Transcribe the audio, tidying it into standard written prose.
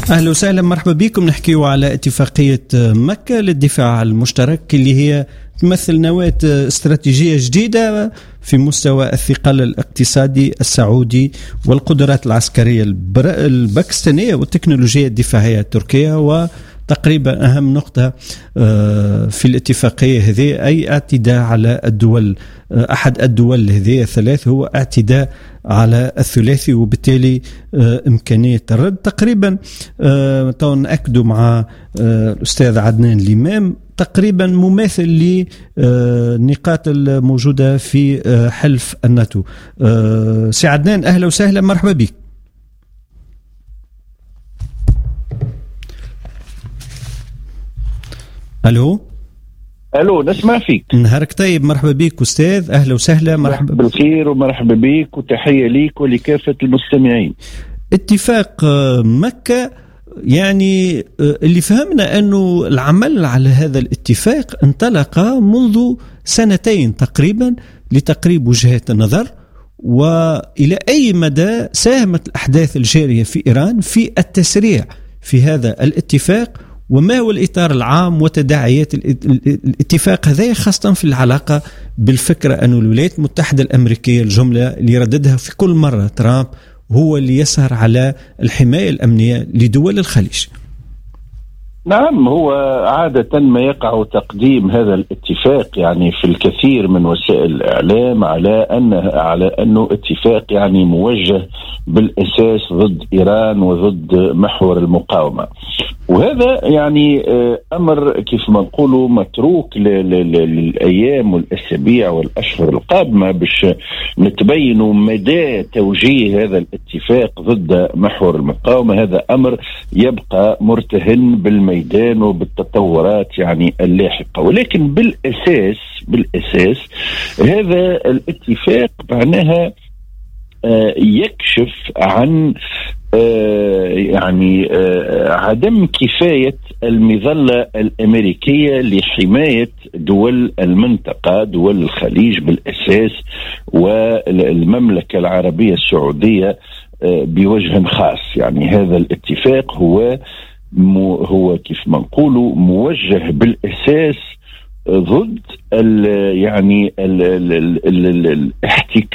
أهلا وسهلا، مرحبا بكم. نحكيو على اتفاقية مكة للدفاع المشترك اللي هي تمثل نواة استراتيجية جديدة في مستوى الثقل الاقتصادي السعودي والقدرات العسكرية الباكستانية والتكنولوجيا الدفاعية التركية. وتقريبا أهم نقطة في الاتفاقية هذه أي اعتداء على الدول، أحد الدول هذه الثلاث هو اعتداء على الثلاثي، وبالتالي إمكانية الرد. تقريبا نأكدوا مع الأستاذ عدنان الإمام تقريبا مماثل للنقاط الموجودة في حلف الناتو. سي عدنان أهلا وسهلا، مرحبا بك. ألو نسمع فيك. نهارك طيب، مرحبا بك أستاذ، أهلا وسهلا. مرحبا بالخير ومرحبا بك وتحية ليك ولكافة المستمعين. اتفاق مكة، يعني اللي فهمنا أنه العمل على هذا الاتفاق انطلق منذ سنتين تقريبا لتقريب وجهات النظر، وإلى أي مدى ساهمت الأحداث الجارية في إيران في التسريع في هذا الاتفاق، وما هو الإطار العام وتداعيات الاتفاق هذا، خاصة في العلاقة بالفكرة أن الولايات المتحدة الأمريكية، الجملة اللي يرددها في كل مرة ترامب، هو اللي يسهر على الحماية الأمنية لدول الخليج. نعم، هو عادة ما يقع تقديم هذا الاتفاق يعني في الكثير من وسائل الإعلام على أنه اتفاق يعني موجه بالأساس ضد إيران وضد محور المقاومة، وهذا يعني أمر كيف ما نقولوا متروك للأيام والأسابيع والأشهر القادمة باش نتبينوا مدى توجيه هذا الاتفاق ضد محور المقاومة. هذا أمر يبقى مرتهن بالميدان وبالتطورات يعني اللاحقة، ولكن بالأساس هذا الاتفاق معناها يكشف عن يعني عدم كفاية المظلة الأمريكية لحماية دول المنطقة، دول الخليج بالأساس، والمملكة العربية السعودية بوجه خاص. يعني هذا الاتفاق هو كيف ما نقولوا موجه بالأساس ضد يعني الاحتكاك